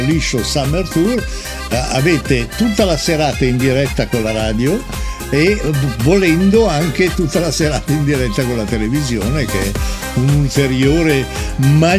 liscio Summer Tour, avete tutta la serata in diretta con la radio e volendo anche tutta la serata in diretta con la televisione, che è un ulteriore